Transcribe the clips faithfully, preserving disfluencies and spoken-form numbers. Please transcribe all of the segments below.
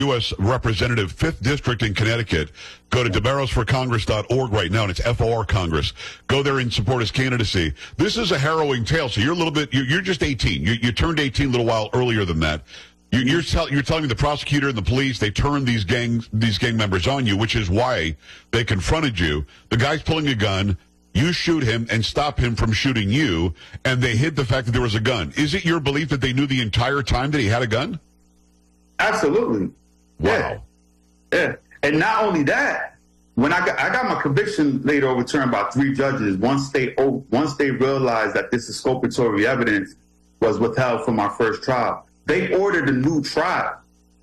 U S Representative, fifth District in Connecticut. Go to demeros for congress dot org right now, and it's F O R Congress. Go there and support his candidacy. This is a harrowing tale, so you're a little bit, you're, you're just eighteen. You, you turned eighteen a little while earlier than that. You, you're, tell, you're telling me the prosecutor and the police, they turned these gang, these gang members on you, which is why they confronted you. The guy's pulling a gun. You shoot him and stop him from shooting you, and they hid the fact that there was a gun. Is it your belief that they knew the entire time that he had a gun? Absolutely. Wow. Yeah. yeah. And not only that, when I got, I got my conviction later overturned by three judges, once they, once they realized that this exculpatory evidence was withheld from my first trial, they ordered a new trial.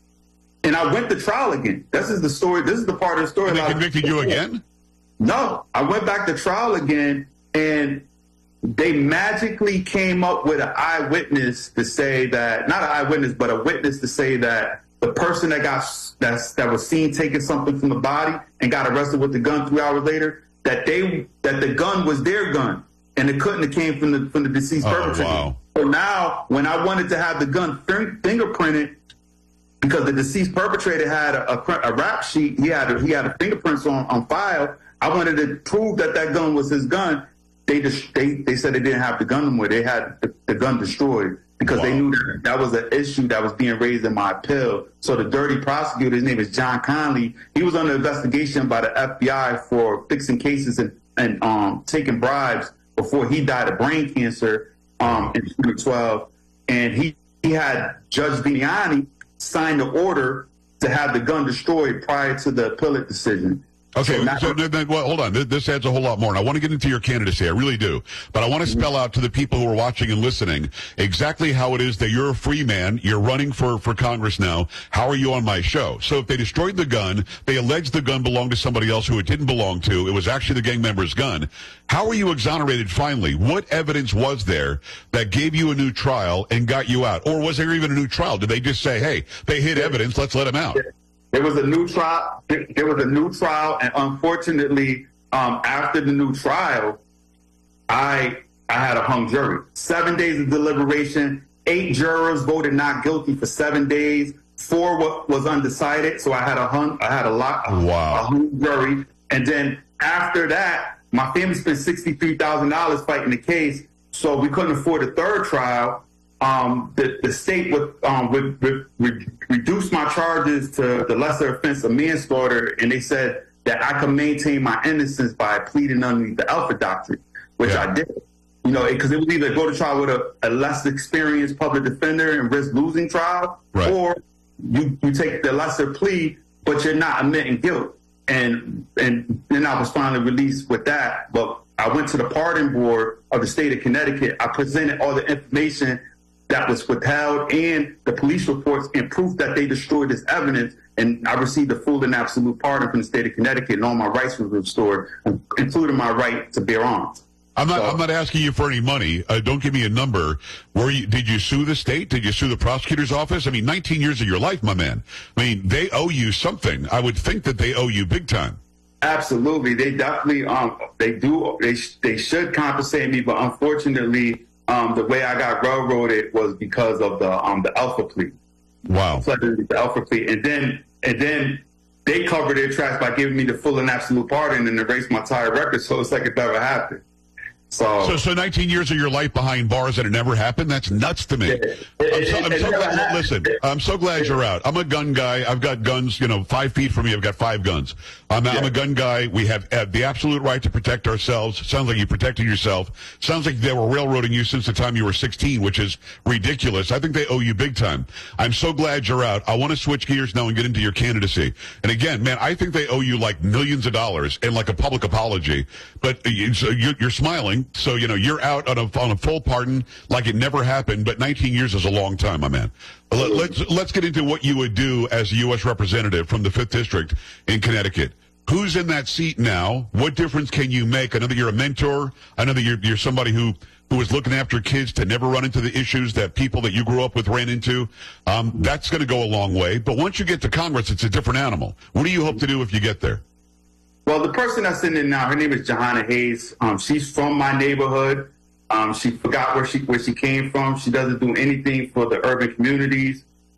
And I went to trial again. This is the story. This is the part of the story. And they convicted you again? No, I went back to trial again, and they magically came up with an eyewitness to say that, not an eyewitness, but a witness to say that the person that got that's, that was seen taking something from the body and got arrested with the gun three hours later, that they that the gun was their gun, and it couldn't have came from the from the deceased oh, perpetrator. Wow. So now, when I wanted to have the gun fin- fingerprinted, because the deceased perpetrator had a, a, a rap sheet, he had a, he had a fingerprints on, on file. I wanted to prove that that gun was his gun. They just, they, they said they didn't have the gun anymore. They had the, the gun destroyed because wow. they knew that that was an issue that was being raised in my appeal. So the dirty prosecutor, his name is John Conley, he was under investigation by the F B I for fixing cases and, and um, taking bribes before he died of brain cancer um, in twenty twelve. And he, he had Judge Vignani sign the order to have the gun destroyed prior to the appellate decision. Okay, so now, so, well, hold on. This adds a whole lot more, and I want to get into your candidacy. I really do. But I want to spell out to the people who are watching and listening exactly how it is that you're a free man, you're running for, for Congress now. How are you on my show? So if they destroyed the gun, they alleged the gun belonged to somebody else who it didn't belong to, it was actually the gang member's gun. How are you exonerated finally? What evidence was there that gave you a new trial and got you out? Or was there even a new trial? Did they just say, hey, they hid evidence, let's let them out? There was a new trial. There was a new trial, and unfortunately, um, after the new trial, I I had a hung jury. Seven days of deliberation. Eight jurors voted not guilty for seven days. Four was undecided, so I had a hung. I had a lot. Wow. A hung jury, and then after that, my family spent sixty-three thousand dollars fighting the case, so we couldn't afford a third trial. Um, the, the state would, um, would, would, would reduce my charges to the lesser offense of manslaughter, and they said that I could maintain my innocence by pleading underneath the Alpha Doctrine, which yeah. I did. You know, because it, it was either go to trial with a, a less experienced public defender and risk losing trial, right. or you, you take the lesser plea, but you're not admitting guilt. And and then I was finally released with that. But I went to the pardon board of the state of Connecticut. I presented all the information that was withheld and the police reports and proof that they destroyed this evidence. And I received a full and absolute pardon from the state of Connecticut, and all my rights were restored, including my right to bear arms. I'm not. So, I'm not asking you for any money. Uh, don't give me a number. Were you? Did you sue the state? Did you sue the prosecutor's office? I mean, nineteen years of your life, my man. I mean, they owe you something. I would think that they owe you big time. Absolutely, they definitely. Um, they do. They they should compensate me, but unfortunately. Um, the way I got railroaded was because of the um, the Alpha plea. Wow. So the Alpha plea, and then and then they covered their tracks by giving me the full and absolute pardon and erased my entire record. So it's like it never happened. So, so, so nineteen years of your life behind bars and it never happened? That's nuts to me. Yeah, I'm so, it, I'm it so glad, happened. listen, I'm so glad you're out. I'm a gun guy. I've got guns, you know, five feet from me. I've got five guns. I'm, yeah. I'm a gun guy. We have, have the absolute right to protect ourselves. Sounds like you protected yourself. Sounds like they were railroading you since the time you were sixteen, which is ridiculous. I think they owe you big time. I'm so glad you're out. I want to switch gears now and get into your candidacy. And again, man, I think they owe you like millions of dollars and like a public apology. But you, so you're, you're smiling, so, you know, you're out on a, on a full pardon like it never happened, but nineteen years is a long time, my man. Let, let's, let's get into what you would do as a U S representative from the fifth District in Connecticut. Who's in that seat now? What difference can you make? I know that you're a mentor. I know that you're, you're somebody who, who is looking after kids to never run into the issues that people that you grew up with ran into. Um, that's going to go a long way. But once you get to Congress, it's a different animal. What do you hope to do if you get there? Well, the person that's in there now, her name is Johanna Hayes. Um, she's from my neighborhood. Um, she forgot where she where she came from. She doesn't do anything for the urban communities.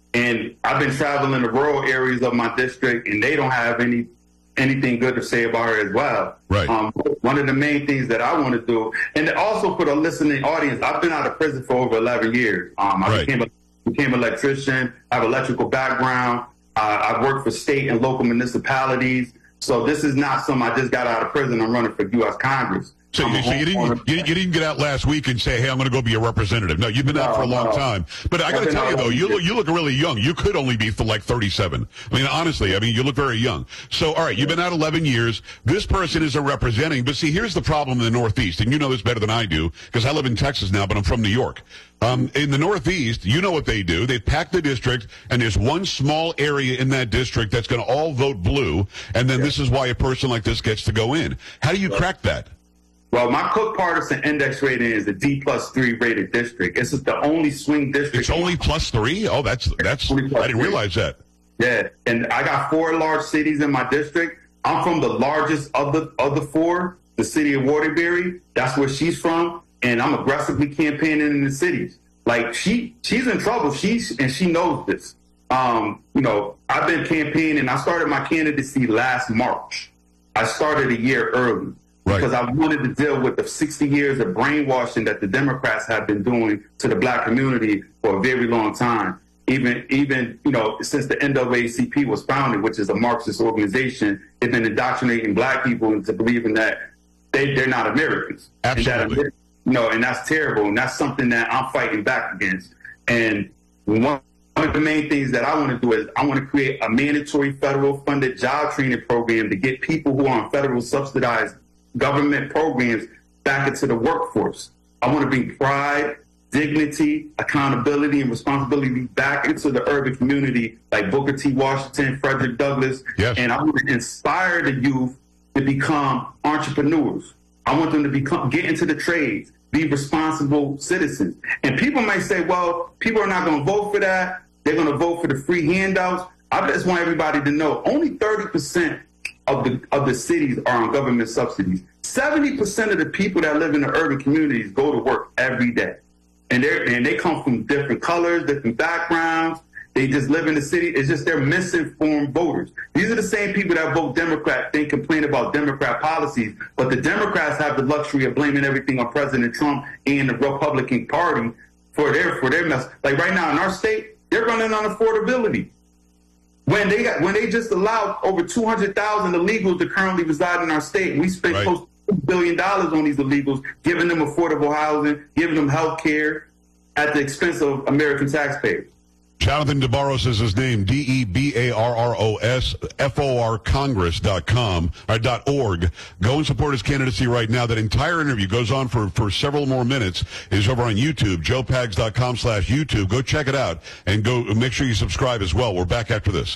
And I've been traveling the rural areas of my district, and they don't have any anything good to say about her as well. Right. Um, one of the main things that I want to do, and also for the listening audience, I've been out of prison for over eleven years. Um, I right. became, a, became an electrician. I have an electrical background. Uh, I've worked for state and local municipalities. So this is not something I just got out of prison. I'm running for U S Congress. So, you, so you, didn't, you, you didn't get out last week and say, hey, I'm going to go be a representative. No, you've been out no, for a long no. time. But I got to tell you, though, you look, you look really young. You could only be for like thirty-seven. I mean, honestly, I mean, you look very young. So, all right, you've been out eleven years. This person is a representing. But see, here's the problem in the Northeast, and you know this better than I do because I live in Texas now, but I'm from New York. Um, in the Northeast, you know what they do. They pack the district, and there's one small area in that district that's going to all vote blue, and then yeah. this is why a person like this gets to go in. How do you crack that? Well, my Cook partisan index rating is a D plus three rated district. It's the only swing district. It's only plus three? Oh, that's, that's, I didn't realize that. Yeah. And I got four large cities in my district. I'm from the largest of the, of the four, the city of Waterbury. That's where she's from. And I'm aggressively campaigning in the cities. Like she, she's in trouble. She's, and she knows this. Um, you know, I've been campaigning. I started my candidacy last March. I started a year early. Right. Because I wanted to deal with the sixty years of brainwashing that the Democrats have been doing to the black community for a very long time. Even, even you know, since the N double A C P was founded, which is a Marxist organization, they've been indoctrinating black people into believing that they, they're not Americans. Absolutely. And that, you know, and that's terrible. And that's something that I'm fighting back against. And one One of the main things that I want to do is I want to create a mandatory federal funded job training program to get people who are on federal subsidized government programs back into the workforce. I want to bring pride, dignity, accountability, and responsibility back into the urban community like Booker T. Washington, Frederick Douglass. Yes. And I want to inspire the youth to become entrepreneurs. I want them to become get into the trades, be responsible citizens. And people might say, well, people are not going to vote for that. They're going to vote for the free handouts. I just want everybody to know only thirty percent of the of the cities are on government subsidies. seventy percent of the people that live in the urban communities go to work every day. And they and they come from different colors, different backgrounds. They just live in the city. It's just they're misinformed voters. These are the same people that vote Democrat, they complain about Democrat policies, but the Democrats have the luxury of blaming everything on President Trump and the Republican Party for their for their mess. Like right now in our state, they're running on affordability. When they got, when they just allowed over two hundred thousand illegals to currently reside in our state, we spent right. close to two billion dollars on these illegals, giving them affordable housing, giving them health care at the expense of American taxpayers. Jonathan DeBarros is his name, D E B A R R O S, F O R Congress dot com, or dot org. Go and support his candidacy right now. That entire interview goes on for, for several more minutes. It is over on YouTube, joe pags dot com slash YouTube. Go check it out, and go make sure you subscribe as well. We're back after this.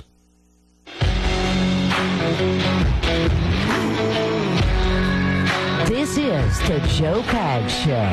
This is the Joe Pags Show.